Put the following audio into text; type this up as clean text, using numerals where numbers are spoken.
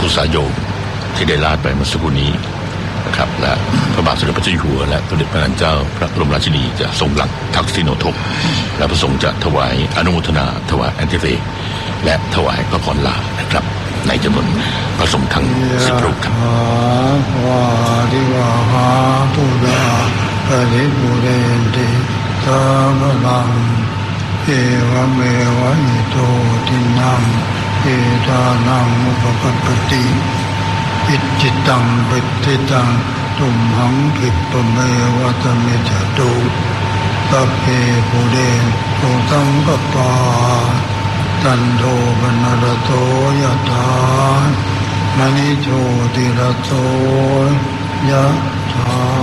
พุทธสายโยมที่ได้ลาดไปเมื่อสักครู่นี้นะครับและพระบาทสมเด็จพระเจ้าอยู่หัวและสมเด็จพระนางเจ้าพระบรมราชินีจะทรงหลังทักษิโนทกและพระสงฆ์จะถวายอนุโมทนาถวายแอนติเฟและถวายพระพรลานะครับในจำนวนพระสงฆ์ทั้ง10 รูปครับวาดิวาหาปุราปริปุเรนติสาภลังเอวเมวะอิโตทินังเอตานังอุปปัปปติอิจิตังปิติตังตุมหังคิปะเมวะตเมจตุสัพเพปุเรนตุสังกปาตันโทปนรโตยะถามณิโชติรโตยะถา